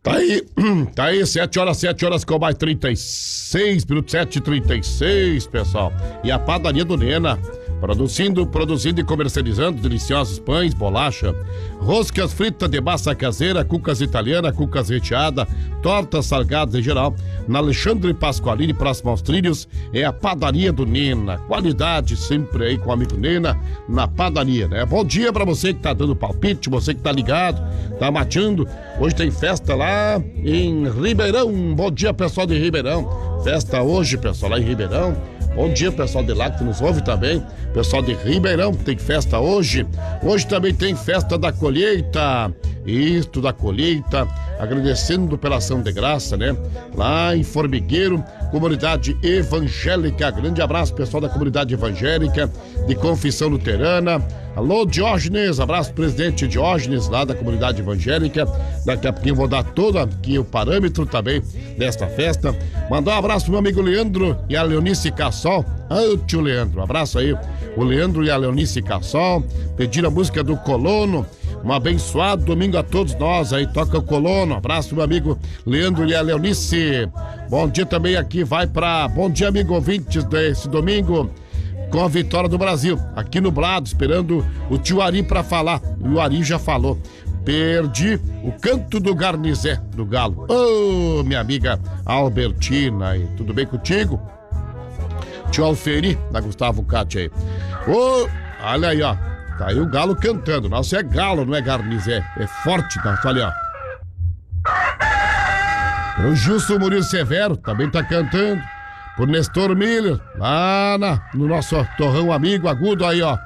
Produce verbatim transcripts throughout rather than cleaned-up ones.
Tá aí, tá aí, sete horas, sete horas com mais trinta e seis minutos, sete e trinta e seis, pessoal. E a padaria do Nena, produzindo, produzindo e comercializando deliciosos pães, bolacha, roscas fritas de massa caseira, cucas italiana, cucas recheada, tortas salgadas em geral. Na Alexandre Pasqualini, próximo aos trilhos, é a padaria do Nena. Qualidade sempre aí com o amigo Nena na padaria, né? Bom dia pra você que tá dando palpite, você que tá ligado, tá mateando. Hoje tem festa lá em Ribeirão. Bom dia, pessoal de Ribeirão. Festa hoje, pessoal, lá em Ribeirão. Bom dia, pessoal de lá que nos ouve também. Pessoal de Ribeirão, tem festa hoje. Hoje também tem festa da colheita. Isto, da colheita. Agradecendo pela ação de graça, né? Lá em Formigueiro, comunidade evangélica. Grande abraço, pessoal da comunidade evangélica de Confissão Luterana. Alô, Diógenes, abraço, presidente Diógenes, lá da comunidade evangélica. Daqui a pouquinho vou dar todo aqui o parâmetro também desta festa. Mandar um abraço pro meu amigo Leandro e a Leonice Cassol. Ah, tio Leandro, um abraço aí. O Leandro e a Leonice Cassol. Pediram a música do Colono. Um abençoado domingo a todos nós aí. Toca o Colono. Abraço, meu amigo Leandro e a Leonice. Bom dia também aqui, vai pra... Bom dia, amigo ouvintes desse domingo. Com a vitória do Brasil, aqui nublado, esperando o tio Ari pra falar. E o Ari já falou. Perdi o canto do Garnizé do Galo. Ô, oh, minha amiga Albertina, aí, tudo bem contigo? Tio Alferi, da Gustavo Cati aí. Ô, oh, olha aí, ó. Tá aí o Galo cantando. Nossa, é Galo, não é Garnizé. É forte, tá? Olha, ó. O Gilson Murilo Severo também tá cantando. Por Nestor Miller, lá na, no nosso torrão amigo agudo aí, ó.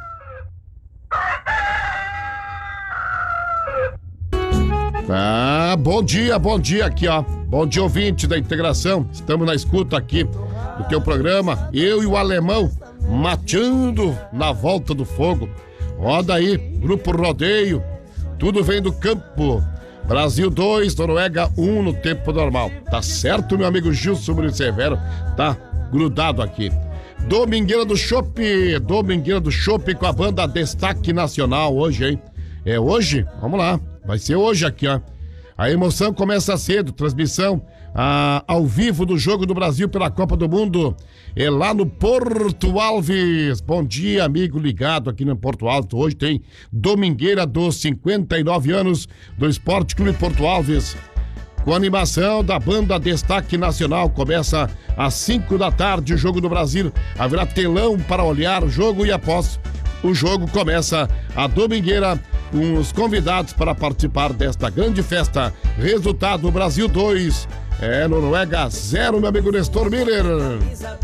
Ah, bom dia, bom dia aqui, ó. Bom dia, ouvinte da integração. Estamos na escuta aqui do teu programa. Eu e o alemão mateando na volta do fogo. Roda aí, Grupo Rodeio. Tudo vem do campo. Brasil dois, Noruega um no tempo normal. Tá certo, meu amigo Gilson Murilo Severo? Tá grudado aqui. Domingueira do Chopp, Domingueira do Chopp com a banda Destaque Nacional hoje, hein? É hoje? Vamos lá. Vai ser hoje aqui, ó. A emoção começa cedo, transmissão ah, ao vivo do Jogo do Brasil pela Copa do Mundo. É lá no Porto Alves. Bom dia, amigo ligado aqui no Porto Alto. Hoje tem Domingueira dos cinquenta e nove anos do Esporte Clube Porto Alves. Com a animação da banda Destaque Nacional. Começa às cinco da tarde o Jogo do Brasil. Haverá telão para olhar o jogo e após o jogo começa a Domingueira com os convidados para participar desta grande festa. Resultado: Brasil dois, é Noruega zero, meu amigo Nestor Miller.